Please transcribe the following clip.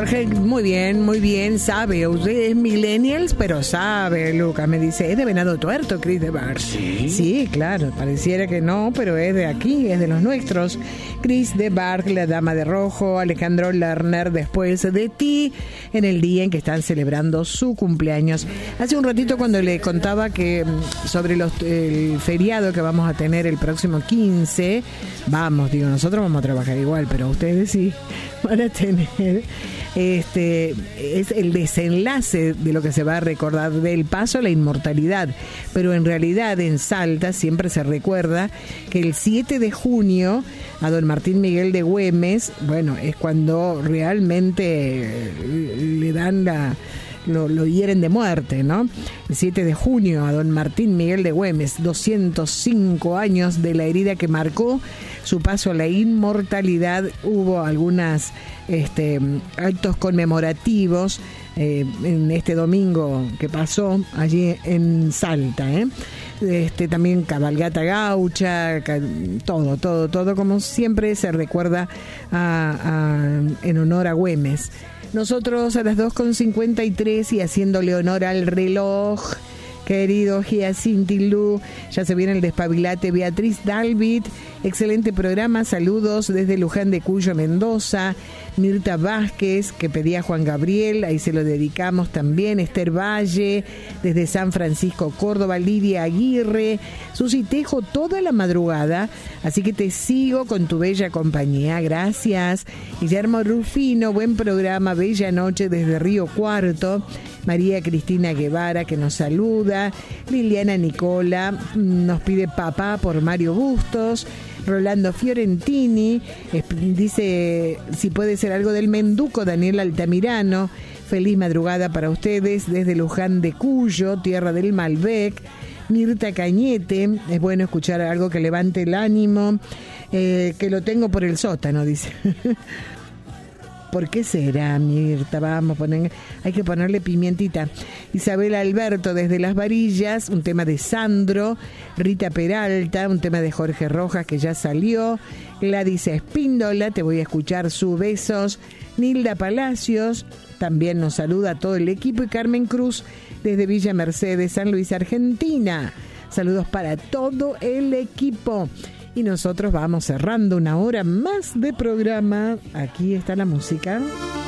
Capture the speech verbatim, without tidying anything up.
Barge, muy bien, muy bien, sabe, usted es millennials, pero sabe, Lucas, me dice, es de Venado Tuerto, Chris de Barge. ¿Sí? Sí, claro, pareciera que no, pero es de aquí, es de los nuestros. Chris de Barge, La Dama de Rojo, Alejandro Lerner, Después de Ti, en el día en que están celebrando su cumpleaños. Hace un ratito cuando le contaba que sobre los, el feriado que vamos a tener el próximo quince, vamos, digo, nosotros vamos a trabajar igual, pero ustedes sí van a tener, este, es el desenlace de lo que se va a recordar del paso a la inmortalidad, pero en realidad en Salta siempre se recuerda que el siete de junio a don Martín Miguel de Güemes, bueno, es cuando realmente le dan la... Lo, lo hieren de muerte, ¿no? El siete de junio a don Martín Miguel de Güemes, doscientos cinco años de la herida que marcó su paso a la inmortalidad. Hubo algunos este, actos conmemorativos eh, en este domingo que pasó allí en Salta, ¿eh? Este, también cabalgata gaucha, ca- todo, todo, todo, como siempre se recuerda a, a, en honor a Güemes. Nosotros a las dos con cincuenta y tres y haciéndole honor al reloj, querido Giacintilú, ya se viene el despabilate. Beatriz Dalvit, excelente programa, saludos desde Luján de Cuyo, Mendoza. Mirta Vázquez, que pedía Juan Gabriel, ahí se lo dedicamos también. Esther Valle, desde San Francisco, Córdoba. Lidia Aguirre, Susi Tejo, toda la madrugada, así que te sigo con tu bella compañía, gracias. Guillermo Rufino, buen programa, bella noche desde Río Cuarto. María Cristina Guevara, que nos saluda. Liliana Nicola nos pide Papá por Mario Bustos. Rolando Fiorentini dice si puede ser algo del Menduco. Daniel Altamirano, feliz madrugada para ustedes desde Luján de Cuyo, tierra del Malbec. Mirta Cañete, es bueno escuchar algo que levante el ánimo, eh, que lo tengo por el sótano, dice. ¿Por qué será, Mirta? Vamos a poner, hay que ponerle pimientita. Isabel Alberto desde Las Varillas, un tema de Sandro. Rita Peralta, un tema de Jorge Rojas que ya salió. Gladys Espíndola, te voy a escuchar sus besos. Nilda Palacios, también nos saluda a todo el equipo. Y Carmen Cruz desde Villa Mercedes, San Luis, Argentina. Saludos para todo el equipo. Y nosotros vamos cerrando una hora más de programa. Aquí está la música.